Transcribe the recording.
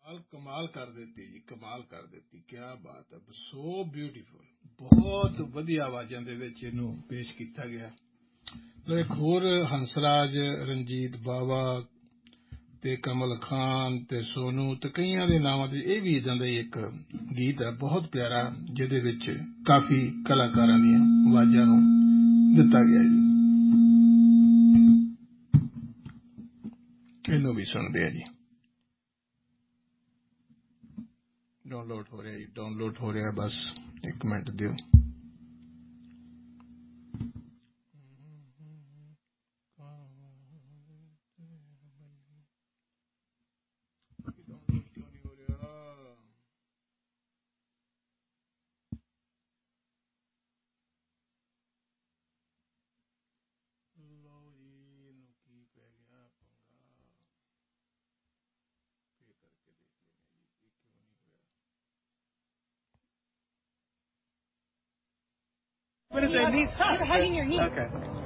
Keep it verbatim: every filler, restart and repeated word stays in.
कमाल कमाल कर देती जी, कमाल कर देती, क्या बात है, सो ब्यूटीफुल, बहुत ਵਧੀਆ ਆਵਾਜ਼ਾਂ ਦੇ ਵਿੱਚ ਇਹਨੂੰ ਪੇਸ਼ ਕੀਤਾ ਗਿਆ। ਇੱਕ ਹੋਰ ਹੰਸਰਾਜ, ਰਣਜੀਤ ਬਾਵਾ ਤੇ ਕਮਲ ਖਾਨ ਤੇ ਸੋਨੂ ਤੇ ਕਈਆਂ ਦੇ ਨਾਵਾਂ ਤੇ ਇਹ ਵੀ ਇਦਾਂ ਦਾ ਹੀ ਇੱਕ ਗੀਤ ਹੈ ਬਹੁਤ ਪਿਆਰਾ, ਜਿਹਦੇ ਵਿੱਚ ਕਾਫੀ ਕਲਾਕਾਰਾਂ ਦੀਆਂ ਆਵਾਜ਼ਾਂ ਨੂੰ ਦਿੱਤਾ ਗਿਆ ਜੀ। ਇਹਨੂੰ ਵੀ ਸੁਣਦੇ ਆ ਜੀ। ਡਾਊਨਲੋਡ ਹੋ ਰਿਹਾ ਜੀ, ਡਾਊਨਲੋਡ ਹੋ ਰਿਹਾ, ਬਸ ਇੱਕ ਮਿੰਟ ਦਿਓ। What is it? You're hugging your knee. Okay.